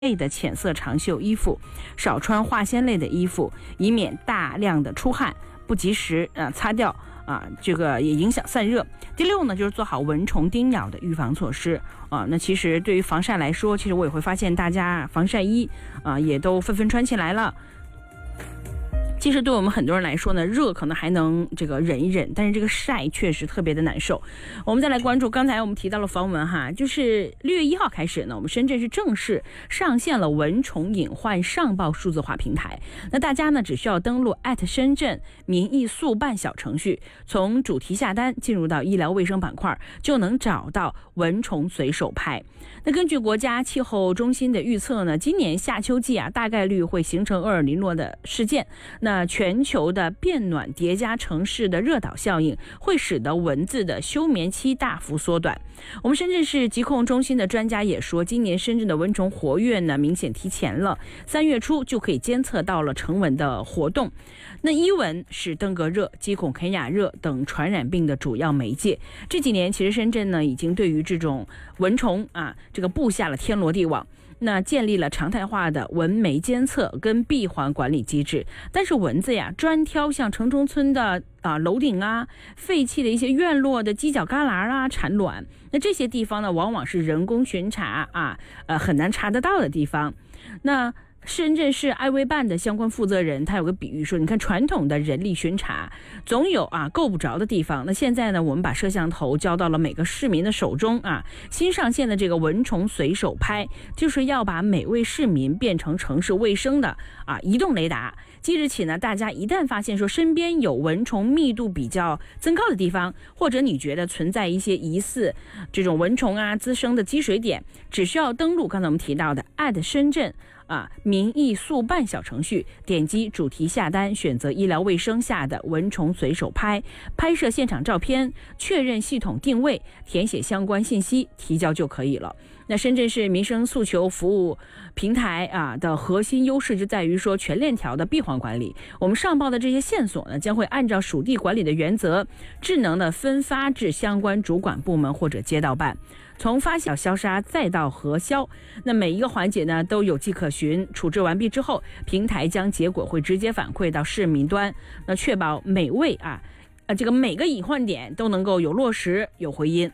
类的浅色长袖衣服，少穿化纤类的衣服，以免大量的出汗不及时擦掉这个也影响散热。第六呢，就是做好蚊虫叮咬的预防措施那其实对于防晒来说，其实我也会发现大家防晒衣也都纷纷穿起来了。其实对我们很多人来说呢，热可能还能这个忍一忍，但是这个晒确实特别的难受。我们再来关注，刚才我们提到了防蚊就是6月1号开始呢，我们深圳是正式上线了蚊虫隐患上报数字化平台。那大家呢只需要登录深圳民意速办小程序，从主题下单进入到医疗卫生板块，就能找到蚊虫随手拍。那根据国家气候中心的预测呢，今年夏秋季大概率会形成厄尔尼诺的事件。那全球的变暖叠加城市的热岛效应，会使得蚊子的休眠期大幅缩短。我们深圳市疾控中心的专家也说，今年深圳的蚊虫活跃呢明显提前了，3月初就可以监测到了成蚊的活动。那伊蚊是登革热、基孔肯亚热等传染病的主要媒介。这几年其实深圳呢已经对于这种蚊虫这个布下了天罗地网。那建立了常态化的蚊媒监测跟闭环管理机制，但是蚊子专挑像城中村的楼顶废弃的一些院落的犄角旮旯产卵。那这些地方呢，往往是人工巡查很难查得到的地方。那深圳市爱卫办的相关负责人他有个比喻说，你看传统的人力巡查总有够不着的地方，那现在呢我们把摄像头交到了每个市民的手中新上线的这个蚊虫随手拍，就是要把每位市民变成城市卫生的移动雷达。即日起呢，大家一旦发现说身边有蚊虫密度比较增高的地方，或者你觉得存在一些疑似这种蚊虫滋生的积水点，只需要登录刚才我们提到的深圳民意速办小程序，点击主题下单，选择医疗卫生下的蚊虫随手拍，拍摄现场照片，确认系统定位，填写相关信息，提交就可以了。那深圳市民生诉求服务平台的核心优势就在于说全链条的闭环管理。我们上报的这些线索呢，将会按照属地管理的原则，智能的分发至相关主管部门或者街道办，从发现消杀再到核销，那每一个环节呢都有迹可循。处置完毕之后，平台将结果会直接反馈到市民端，那确保每位这个每个隐患点都能够有落实有回音。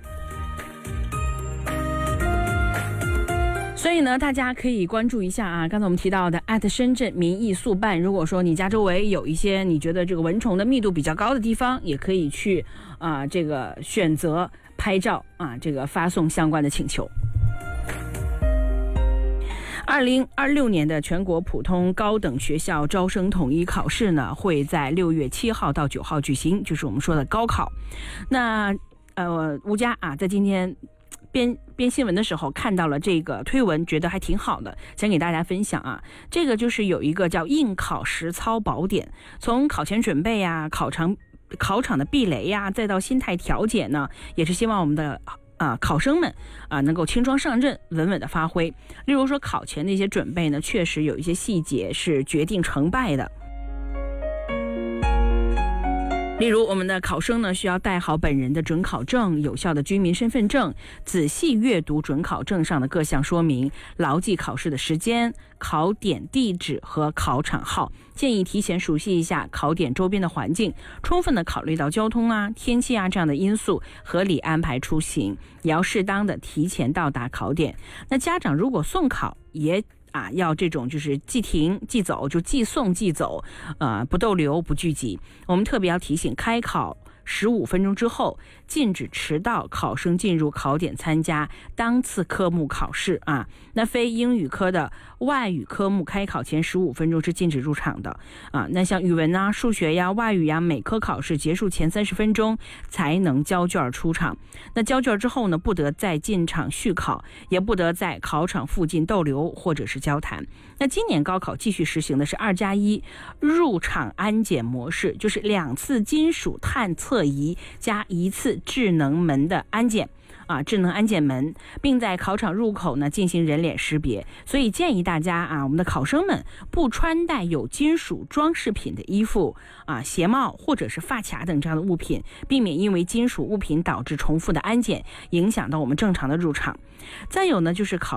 所以呢，大家可以关注一下刚才我们提到的深圳民意速办。如果说你家周围有一些你觉得这个蚊虫的密度比较高的地方，也可以去这个选择拍照这个发送相关的请求。2026年的全国普通高等学校招生统一考试呢，会在6月7号到9号举行，就是我们说的高考。那吴佳在今天编新闻的时候看到了这个推文，觉得还挺好的，想给大家分享这个就是有一个叫应考实操宝典，从考前准备考场的避雷再到心态调节呢，也是希望我们的考生们能够轻装上阵，稳稳的发挥。例如说考前的一些准备呢，确实有一些细节是决定成败的。例如我们的考生呢，需要带好本人的准考证、有效的居民身份证，仔细阅读准考证上的各项说明，牢记考试的时间、考点地址和考场号。建议提前熟悉一下考点周边的环境，充分的考虑到交通天气这样的因素，合理安排出行，也要适当的提前到达考点。那家长如果送考也要这种就是即停即走，就即送即走，不逗留不聚集。我们特别要提醒，开考15分钟之后禁止迟到考生进入考点参加当次科目考试那非英语科的外语科目开考前15分钟是禁止入场的那像语文数学外语每科考试结束前30分钟才能交卷出场。那交卷之后呢，不得再进场续考，也不得在考场附近逗留或者是交谈。那今年高考继续实行的是2+1入场安检模式，就是2次金属探测仪加1次智能门的安检智能安检门，并在考场入口呢进行人脸识别。所以建议大家我们的考生们不穿戴有金属装饰品的衣服鞋帽或者是发卡等这样的物品，避免因为金属物品导致重复的安检，影响到我们正常的入场。再有呢，就是考